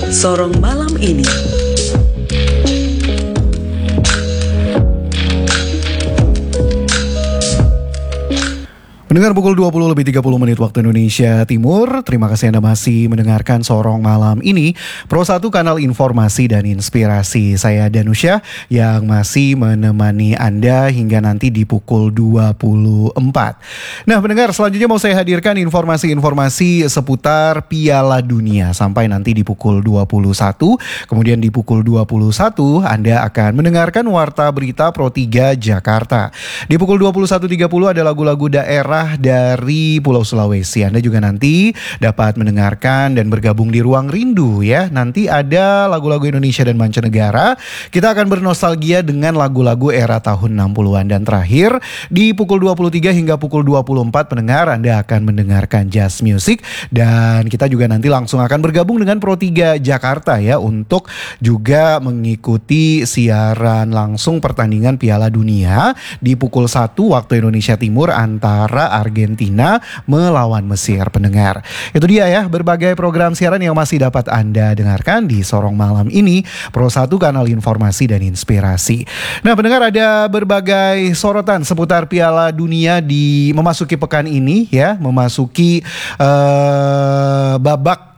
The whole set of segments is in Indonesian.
Sorong malam ini. Mendengar pukul 20:30 waktu Indonesia Timur. Terima kasih Anda masih mendengarkan Sorong Malam ini, Pro 1 kanal informasi dan inspirasi. Saya Danusya yang masih menemani Anda hingga nanti di pukul 24. Nah pendengar, selanjutnya mau saya hadirkan informasi-informasi seputar Piala Dunia sampai nanti di pukul 21. Kemudian di pukul 21 Anda akan mendengarkan Warta Berita Pro 3 Jakarta. Di pukul 21.30 ada lagu-lagu daerah dari Pulau Sulawesi. Anda juga nanti dapat mendengarkan dan bergabung di Ruang Rindu ya. Nanti ada lagu-lagu Indonesia dan mancanegara. Kita akan bernostalgia dengan lagu-lagu era tahun 60-an. Dan terakhir di pukul 23 hingga pukul 24 pendengar Anda akan mendengarkan jazz music. Dan kita juga nanti langsung akan bergabung dengan Pro 3 Jakarta ya, untuk juga mengikuti siaran langsung pertandingan Piala Dunia di pukul 1 waktu Indonesia Timur antara Argentina melawan Mesir pendengar. Itu dia ya, berbagai program siaran yang masih dapat Anda dengarkan di Sorong Malam ini, Pro 1 kanal informasi dan inspirasi. Nah pendengar, ada berbagai sorotan seputar Piala Dunia di memasuki pekan ini ya, memasuki babak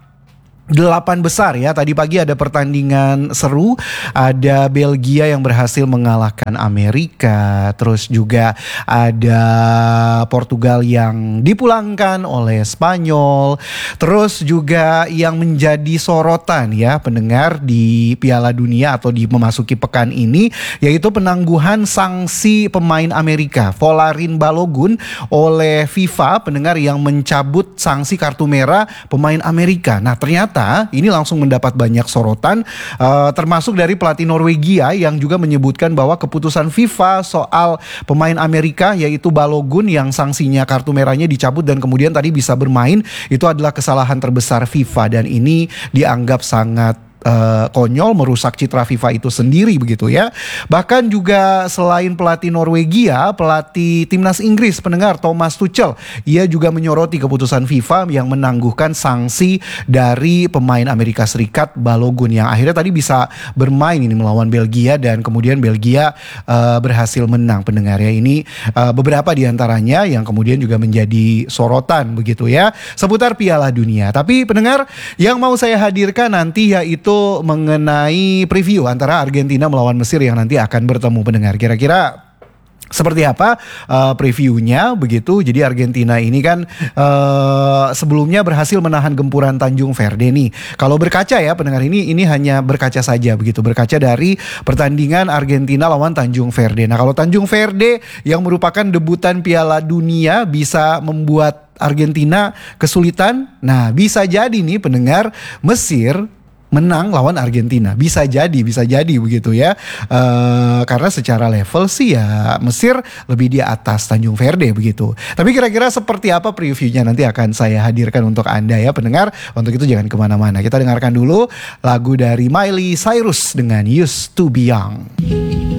8 besar ya. Tadi pagi ada pertandingan seru. Ada Belgia yang berhasil mengalahkan Amerika. Terus juga ada Portugal yang dipulangkan oleh Spanyol. Terus juga yang menjadi sorotan ya pendengar di Piala Dunia atau di memasuki pekan ini, yaitu penangguhan sanksi pemain Amerika Folarin Balogun oleh FIFA pendengar, yang mencabut sanksi kartu merah pemain Amerika. Nah ternyata ini langsung mendapat banyak sorotan, termasuk dari pelatih Norwegia yang juga menyebutkan bahwa keputusan FIFA soal pemain Amerika yaitu Balogun yang sanksinya kartu merahnya dicabut dan kemudian tadi bisa bermain, itu adalah kesalahan terbesar FIFA dan ini dianggap sangat konyol, merusak citra FIFA itu sendiri begitu ya. Bahkan juga selain pelatih Norwegia, pelatih timnas Inggris pendengar Thomas Tuchel, ia juga menyoroti keputusan FIFA yang menangguhkan sanksi dari pemain Amerika Serikat Balogun yang akhirnya tadi bisa bermain ini melawan Belgia dan kemudian Belgia berhasil menang pendengar ya. Ini beberapa diantaranya yang kemudian juga menjadi sorotan begitu ya seputar Piala Dunia. Tapi pendengar, yang mau saya hadirkan nanti yaitu mengenai preview antara Argentina melawan Mesir yang nanti akan bertemu pendengar. Kira-kira seperti apa previewnya begitu. Jadi Argentina ini kan sebelumnya berhasil menahan gempuran Tanjung Verde nih. Kalau berkaca ya pendengar, ini hanya berkaca saja begitu. Berkaca dari pertandingan Argentina lawan Tanjung Verde. Nah kalau Tanjung Verde yang merupakan debutan Piala Dunia bisa membuat Argentina kesulitan, nah bisa jadi nih pendengar Mesir menang lawan Argentina, bisa jadi begitu ya, karena secara level sih ya Mesir lebih di atas Tanjung Verde begitu. Tapi kira-kira seperti apa previewnya nanti akan saya hadirkan untuk Anda ya pendengar. Untuk itu jangan kemana-mana, kita dengarkan dulu lagu dari Miley Cyrus dengan Used to Be Young.